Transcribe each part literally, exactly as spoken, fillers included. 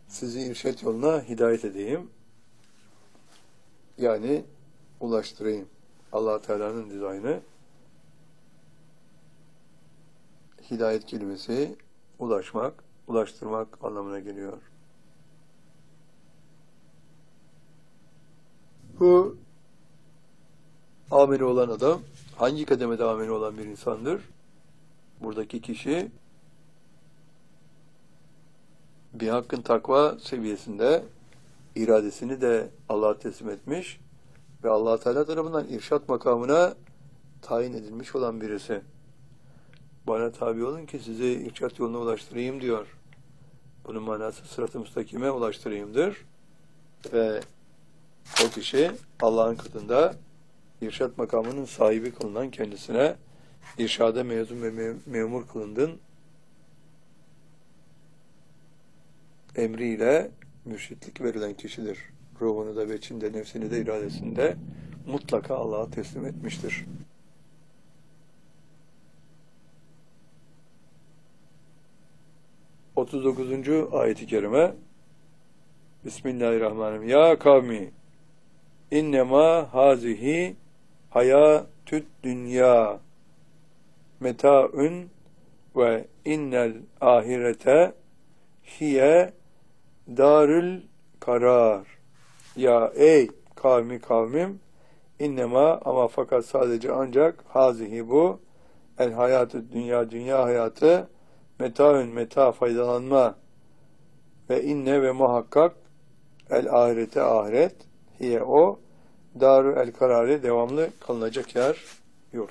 sizi irşad yoluna hidayet edeyim. Yani ulaştırayım. Allah Teala'nın dizaynı. Hidayet kelimesi ulaşmak, ulaştırmak anlamına geliyor. Bu ameli olan adam hangi kademede ameli olan bir insandır? Buradaki kişi bir hakkın takva seviyesinde iradesini de Allah'a teslim etmiş ve Allah Teala tarafından irşat makamına tayin edilmiş olan birisi. Bana tabi olun ki sizi irşat yoluna ulaştırayım diyor. Bunun manası sırat-ı müstakime ulaştırayımdır. Ve o kişi Allah'ın katında irşat makamının sahibi kılınan kendisine irşada mezun ve me memur kılındın emriyle mürşitlik verilen kişidir. Ruhunu da, beçinde, nefsini de, iradesinde mutlaka Allah'a teslim etmiştir. otuz dokuzuncu ayet-i kerime Bismillahirrahmanirrahim. Ya kavmi innema hazihi hayatüd dünya meta'un ve innel ahirete hiye darül karar. Ya ey kavmi kavmim innema ama fakat sadece ancak hazihi bu el hayatü dünya dünya hayatı metaün meta faydalanma ve inne ve muhakkak el ahirete ahiret hiye o darü el kararı devamlı kalınacak yer yurt.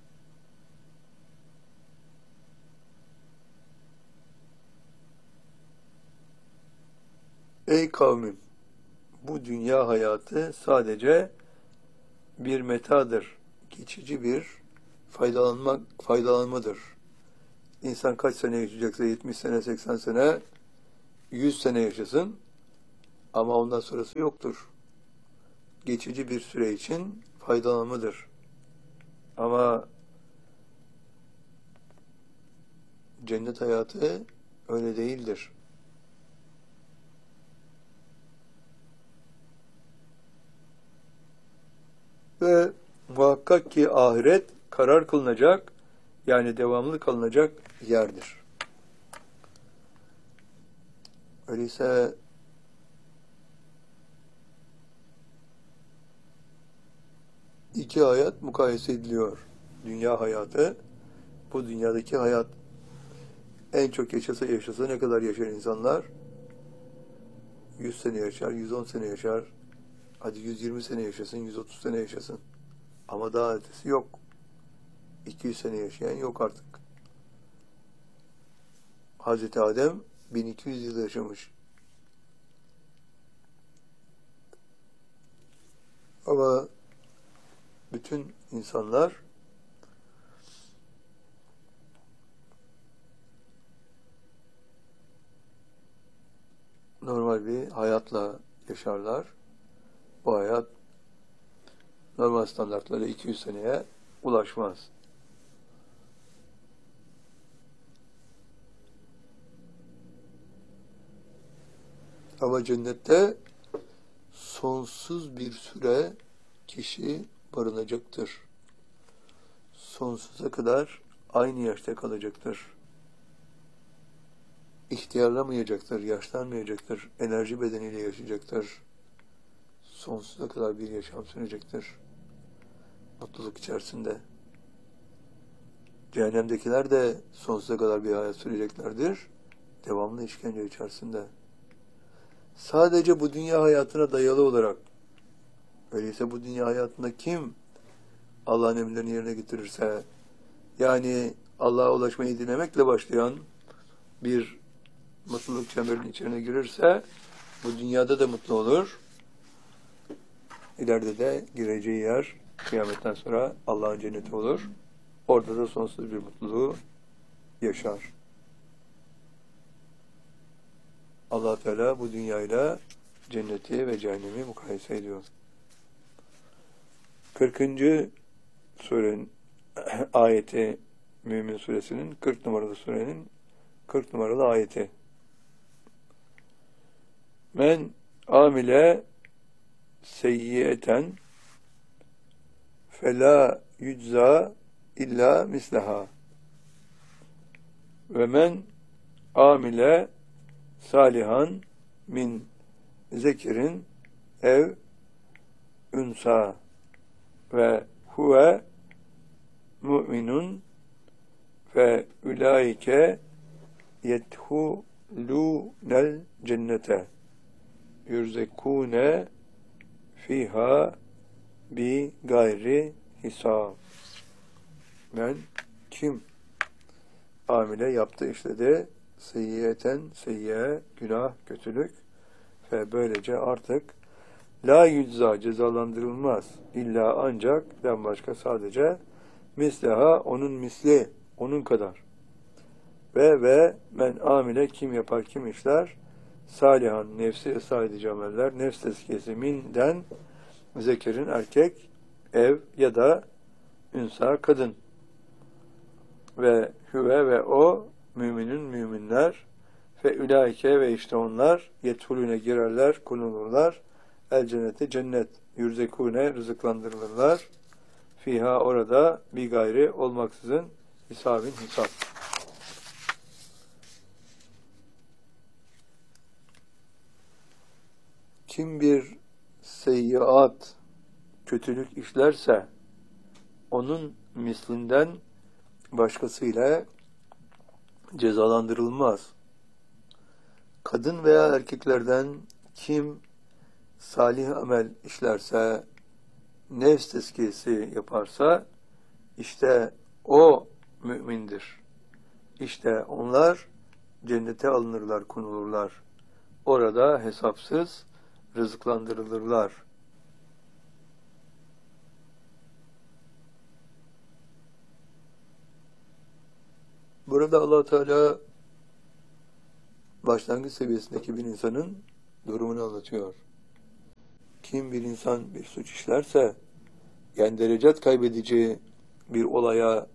Ey kavmim, bu dünya hayatı sadece bir metadır, geçici bir faydalanma, faydalanmadır. İnsan kaç sene yaşayacaksa yetmiş sene, seksen sene, yüz sene yaşasın ama ondan sonrası yoktur. Geçici bir süre için faydalanmadır. Ama cennet hayatı öyle değildir. Ve muhakkak ki ahiret karar kılınacak, yani devamlı kalınacak yerdir. Öyleyse iki hayat mukayese ediliyor. Dünya hayatı, bu dünyadaki hayat en çok yaşasa yaşasa ne kadar yaşar insanlar? yüz sene yaşar, yüz on sene yaşar. Hadi yüz yirmi sene yaşasın, yüz otuz sene yaşasın. Ama daha ötesi yok. iki yüz sene yaşayan yok artık. Hazreti Adem bin iki yüz yıl yaşamış. Ama bütün insanlar normal bir hayatla yaşarlar. Bu hayat normal standartlara iki yüz seneye ulaşmaz. Ama cennette sonsuz bir süre kişi barınacaktır. Sonsuza kadar aynı yaşta kalacaktır. İhtiyarlamayacaktır, yaşlanmayacaktır, enerji bedeniyle yaşayacaktır. Sonsuza kadar bir yaşam sürecektir. Mutluluk içerisinde. Cehennemdekiler de sonsuza kadar bir hayat süreceklerdir. Devamlı işkence içerisinde. Sadece bu dünya hayatına dayalı olarak, öyleyse bu dünya hayatında kim Allah'ın emirlerini yerine getirirse, yani Allah'a ulaşmayı dilemekle başlayan bir mutluluk çemberinin içine girirse, bu dünyada da mutlu olur. İleride de gireceği yer, kıyametten sonra Allah'ın cenneti olur. Orada da sonsuz bir mutluluğu yaşar. Allah Teala bu dünyayla cenneti ve cehennemi mukayese ediyor. kırkıncı surenin ayeti, Mümin suresinin kırk numaralı surenin kırk numaralı ayeti. Men amile seyyiyeten fela yücza illa misleha ve men amile salihan min zekirin ev ünsa ve huve mu'minun ve ulaike yedhulûnel cennete yürzekûne fiha bi gayri hisab. Men kim amile yaptı, işledi, seyyiyeten, seyyiye, günah, kötülük ve böylece artık la yücza, cezalandırılmaz, illa ancak, den başka sadece, misleha, onun misli, onun kadar. Ve ve men amile, kim yapar, kim işler, salihan, nefsi ıslah edici ameller, nefs tezkiyesi minden, zekerin erkek, ev ya da ünsa kadın. Ve hüve ve o müminin müminler ve ülaike ve işte onlar yethulüne girerler, konulurlar el cennete, cennet, yürzekune, rızıklandırılırlar fiha, orada bir gayri olmaksızın, hisabin hesap. Kim bir seyyiat, kötülük işlerse onun mislinden başkasıyla cezalandırılmaz. Kadın veya erkeklerden kim salih amel işlerse, nefs tezkiyesi yaparsa, işte o mümindir. İşte onlar cennete alınırlar, konulurlar. Orada hesapsız rızıklandırılırlar. Burada Allah Teala başlangıç seviyesindeki bir insanın durumunu anlatıyor. Kim bir insan bir suç işlerse, yani derecet kaybedici bir olaya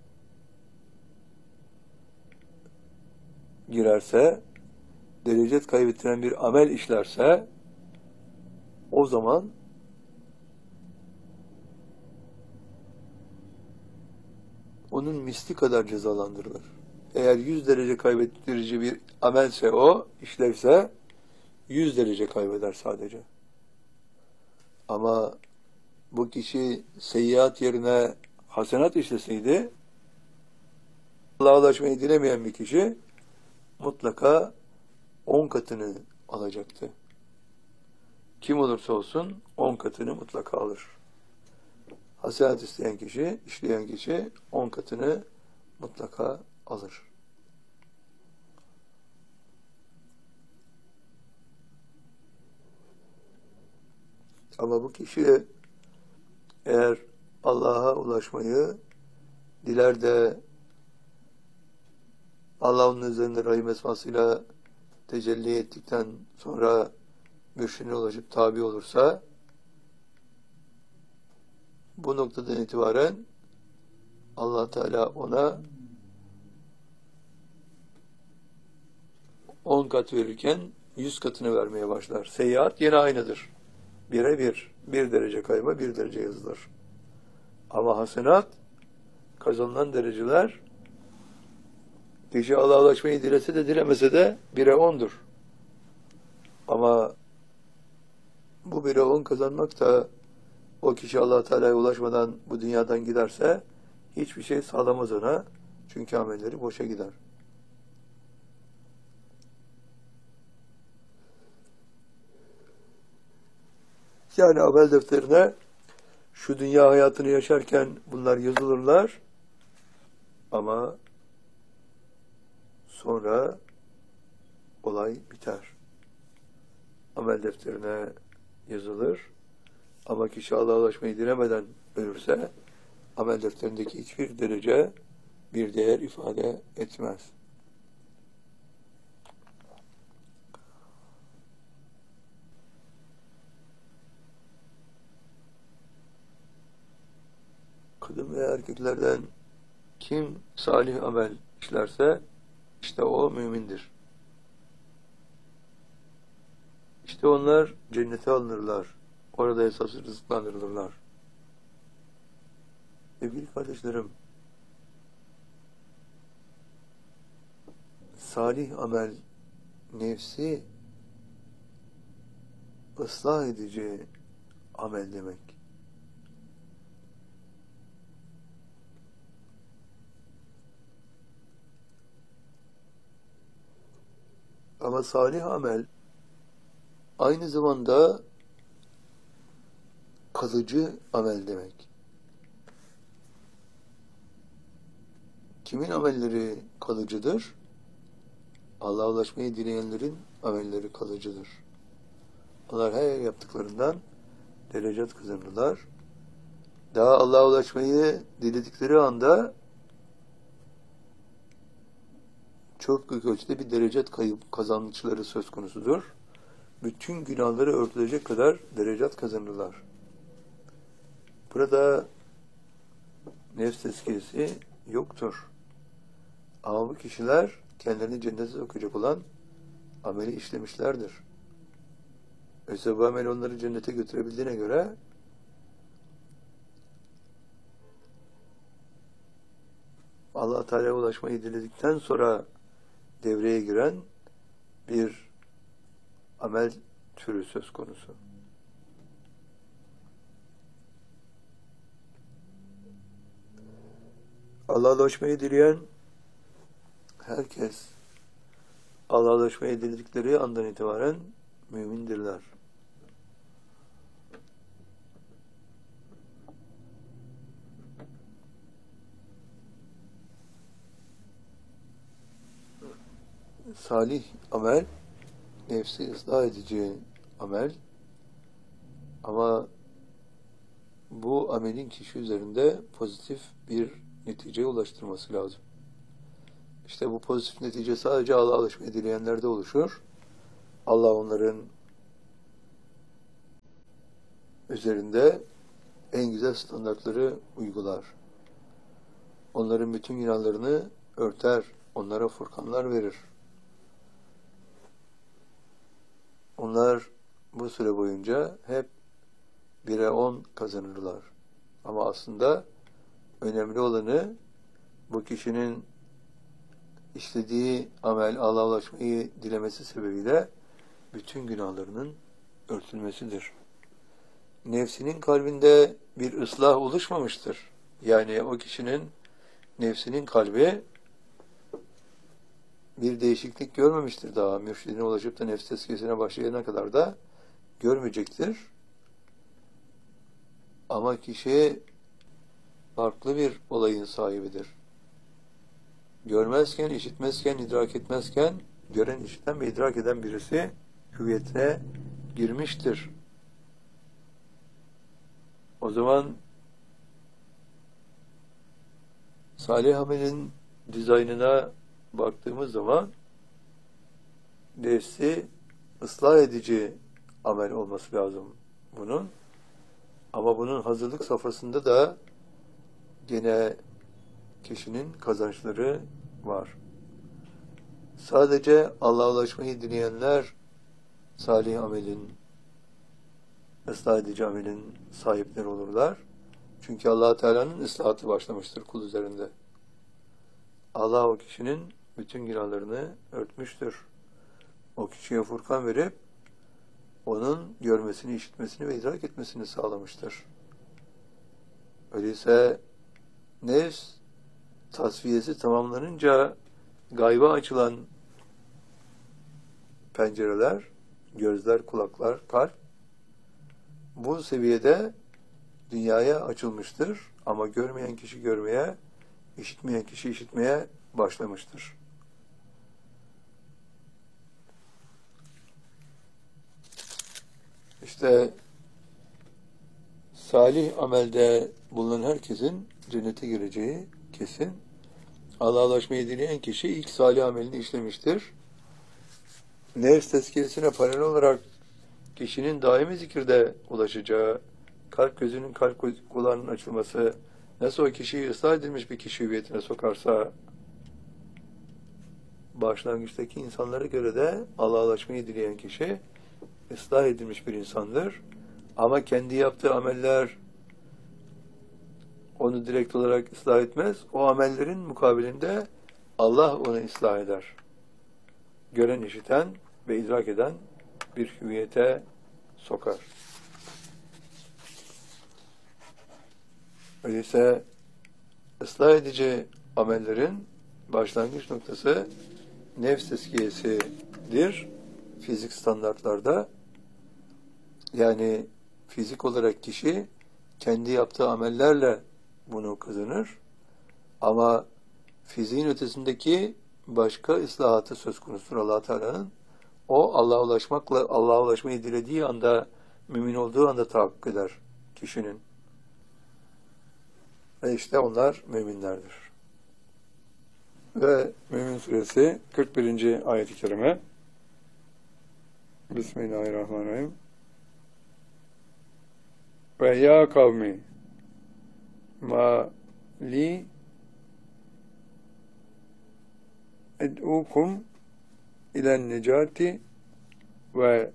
girerse, derecet kaybettiren bir amel işlerse, o zaman onun misli kadar cezalandırılır. Eğer yüz derece kaybettirici bir amelse o, işlevse, yüz derece kaybeder sadece. Ama bu kişi seyyiat yerine hasenat işleseydi, Allah'a ulaşmayı dilemeyen bir kişi mutlaka on katını alacaktı. Kim olursa olsun on katını mutlaka alır. Hasenat isteyen kişi, işleyen kişi on katını mutlaka alır. Ama bu kişi eğer Allah'a ulaşmayı diler de Allah onun üzerinde rahim esmasıyla tecelli ettikten sonra mürşidine ulaşıp tabi olursa, bu noktadan itibaren Allah Teala ona on kat verirken yüz katını vermeye başlar. Seyyiat yine aynıdır. Bire bir. Bir derece kayma, bir derece yazılır. Ama hasenat, kazanılan dereceler, kişi Allah'a ulaşmayı dilese de dilemese de bire ondur. Ama bu bire on kazanmak da, o kişi Allah Teala'ya ulaşmadan bu dünyadan giderse hiçbir şey sağlamaz ona. Çünkü amelleri boşa gider. Yani amel defterine şu dünya hayatını yaşarken bunlar yazılırlar ama sonra olay biter. Amel defterine yazılır ama kişi Allah'a ulaşmayı dilemeden ölürse amel defterindeki hiçbir derece bir değer ifade etmez. Kadın ve erkeklerden kim salih amel işlerse işte o mümindir. İşte onlar cennete alınırlar. Orada esas rızıklandırılırlar. Sevgili kardeşlerim, salih amel nefsi ıslah edici amel demek. Ama salih amel aynı zamanda kalıcı amel demek. Kimin amelleri kalıcıdır? Allah'a ulaşmayı dileyenlerin amelleri kalıcıdır. Onlar her yaptıklarından derecat kazanırlar. Daha Allah'a ulaşmayı diledikleri anda çok büyük ölçüde bir derecat kayıp kazançları söz konusudur. Bütün günahları örtülecek kadar derecat kazanırlar. Burada nefs tezkiyesi yoktur. Ama bu kişiler kendilerini cennete sokacak olan ameli işlemişlerdir. Oysa bu amel onları cennete götürebildiğine göre Allah Teala'ya ulaşmayı diledikten sonra devreye giren bir amel türü söz konusu. Allah'a ulaşmayı dileyen herkes Allah'a ulaşmayı diledikleri andan itibaren mümindirler. Salih amel, nefsi ıslah edici amel, ama bu amelin kişi üzerinde pozitif bir neticeye ulaştırması lazım. İşte bu pozitif netice sadece Allah'a ulaşmayı dileyenlerde oluşur. Allah onların üzerinde en güzel standartları uygular. Onların bütün günahlarını örter, onlara furkanlar verir. Onlar bu süre boyunca hep bire on kazanırlar. Ama aslında önemli olanı bu kişinin işlediği amel Allah'a ulaşmayı dilemesi sebebiyle bütün günahlarının örtülmesidir. Nefsinin kalbinde bir ıslah oluşmamıştır. Yani o kişinin nefsinin kalbi bir değişiklik görmemiştir daha. Mürşidine ulaşıp da nefs tezkiyesine başlayana kadar da görmeyecektir. Ama kişi farklı bir olayın sahibidir. Görmezken, işitmezken, idrak etmezken, gören, işiten ve idrak eden birisi hüviyetine girmiştir. O zaman salih amelin dizaynına baktığımız zaman nefsi ıslah edici amel olması lazım bunun. Ama bunun hazırlık safhasında da gene kişinin kazançları var. Sadece Allah'a ulaşmayı dileyenler salih amelin, ıslah edici amelin sahipleri olurlar. Çünkü Allah Teala'nın ıslahatı başlamıştır kul üzerinde. Allah o kişinin bütün günahlarını örtmüştür. O kişiye furkan verip onun görmesini, işitmesini ve idrak etmesini sağlamıştır. Öyleyse nefs tasfiyesi tamamlanınca gayba açılan pencereler, gözler, kulaklar, kalp bu seviyede dünyaya açılmıştır. Ama görmeyen kişi görmeye, işitmeyen kişi işitmeye başlamıştır. İşte salih amelde bulunan herkesin cennete gireceği kesin. Allah'a ulaşmayı dileyen kişi ilk salih amelini işlemiştir. Nefs tezkiyesine paralel olarak kişinin daimi zikirde ulaşacağı, kalp gözünün, kalp kulağının açılması, nasıl o kişiyi ıslah edilmiş bir kişi hüviyetine sokarsa, başlangıçtaki insanlara göre de Allah'a ulaşmayı dileyen kişi ıslah edilmiş bir insandır. Ama kendi yaptığı ameller onu direkt olarak ıslah etmez. O amellerin mukabilinde Allah onu ıslah eder. Gören, işiten ve idrak eden bir hüviyete sokar. Öyleyse ıslah edici amellerin başlangıç noktası nefs tezkiyesidir. Fizik standartlarda, yani fizik olarak kişi kendi yaptığı amellerle bunu kazanır. Ama fiziğin ötesindeki başka ıslahatı söz konusudur Allah Teala'nın. O Allah'a ulaşmakla, Allah'a ulaşmayı dilediği anda, mümin olduğu anda tahakkuk eder kişinin. Ve işte onlar müminlerdir. Ve Mümin Suresi kırk birinci ayet-i kerime. Bismillahirrahmanirrahim. Ve ya kavmi ma li ed'ukum ilen necati ve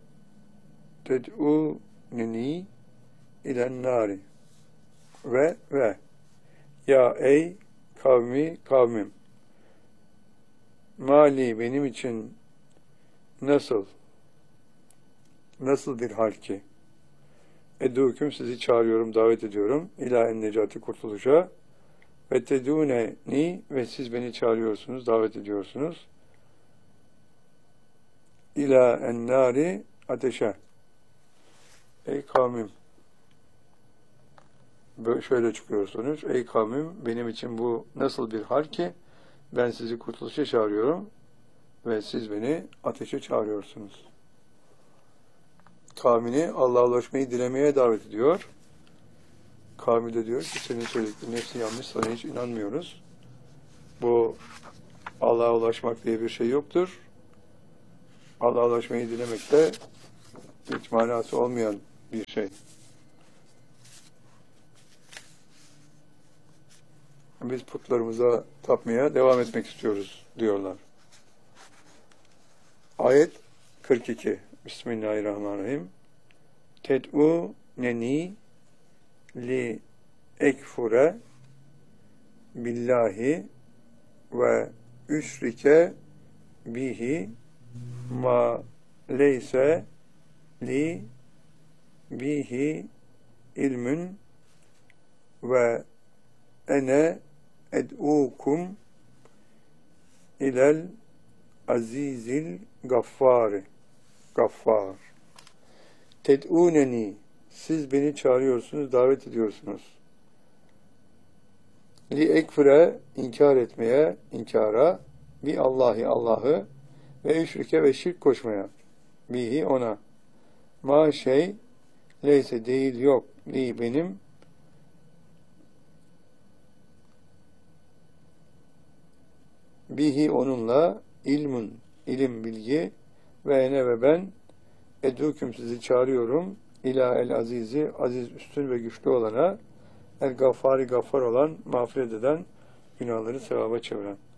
ted'uneni ilen nari. Ve ve ya ey kavmi kavmim, mali benim için nasıl nasıl bir hal ki edûküm sizi çağırıyorum, davet ediyorum ilâ en necati kurtuluşa ve tedûneni ve siz beni çağırıyorsunuz, davet ediyorsunuz ilâ en nâri ateşe. Ey kavmim, böyle şöyle çıkıyor sonuç. Ey kavmim, benim için bu nasıl bir hal ki ben sizi kurtuluşa çağırıyorum ve siz beni ateşe çağırıyorsunuz. Kavmini Allah'a ulaşmayı dilemeye davet ediyor. Kavmi de diyor ki senin söylediklerin hepsi yanlış, sana hiç inanmıyoruz. Bu Allah'a ulaşmak diye bir şey yoktur. Allah'a ulaşmayı dilemek de hiç manası olmayan bir şey. Biz putlarımıza tapmaya devam etmek istiyoruz diyorlar. Ayet kırk iki. Bismillahirrahmanirrahim. Ted'u neni li ekfure billahi ve üşrike bihi ma leyse li bihi ilmün ve ene ed'ukum ilel azizil gaffari gaffar. Ted'uneni, siz beni çağırıyorsunuz, davet ediyorsunuz. Li ekfire, inkar etmeye, inkara, bi Allahi, Allah'ı ve üşrike ve şirk koşmaya, bihi ona. Ma şey, leyse değil yok, li benim, bihi onunla, ilmun, ilim, bilgi, ve ene ve ben, edûküm sizi çağırıyorum, ilâ el azizi, aziz, üstün ve güçlü olana, el gaffari, gaffar olan, mağfiret eden, günahları sevaba çeviren.